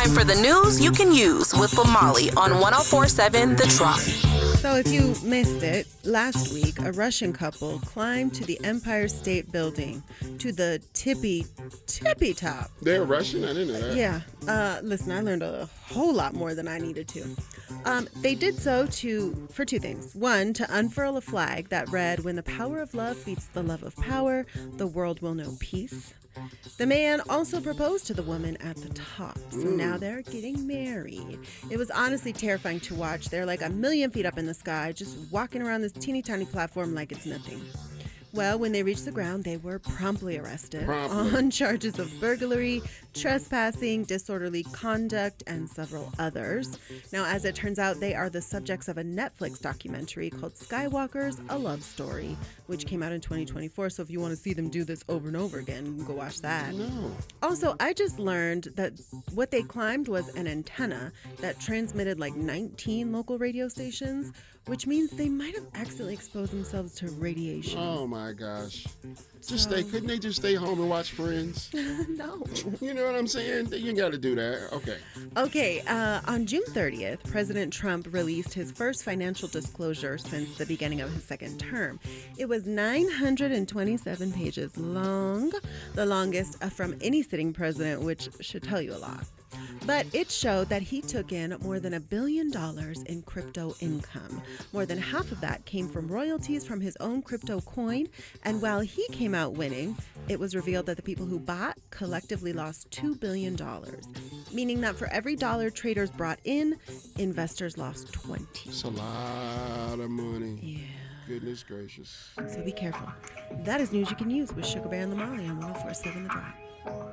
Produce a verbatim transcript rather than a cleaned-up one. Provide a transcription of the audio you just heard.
time for the news you can use with Lamali on one oh four point seven The Drop. So if you missed it, last week, a Russian couple climbed to the Empire State Building, to the tippy, tippy top. They're Russian? I didn't know that. Yeah. Uh, listen, I learned a whole lot more than I needed to. Um, they did so to for two things. One, to unfurl a flag that read, "When the power of love beats the love of power, the world will know peace." The man also proposed to the woman at the top. So mm. now they're getting married. It was honestly terrifying to watch. They're like a million feet up in the sky, just walking around this teeny tiny platform like it's nothing. Well, when they reached the ground, they were promptly arrested promptly. on charges of burglary, trespassing, disorderly conduct, and several others. Now, as it turns out, they are the subjects of a Netflix documentary called Skywalkers, A Love Story, which came out in twenty twenty-four. So if you want to see them do this over and over again, you can go watch that. No. Also, I just learned that what they climbed was an antenna that transmitted like nineteen local radio stations, which means they might have accidentally exposed themselves to radiation. Oh my gosh. Just stay, couldn't they just stay home and watch Friends? No. You know what I'm saying? You got to do that. Okay. Okay. Uh, on June thirtieth, President Trump released his first financial disclosure since the beginning of his second term. It was nine hundred twenty-seven pages long, the longest from any sitting president, which should tell you a lot. But it showed that he took in more than a billion dollars in crypto income. More than half of that came from royalties from his own crypto coin. And while he came out winning, it was revealed that the people who bought collectively lost two billion dollars, meaning that for every dollar traders brought in, investors lost twenty. It's a lot of money. Yeah. Goodness gracious. So be careful. That is news you can use with Sugar Bear and Lamali on one oh four point seven The Drop.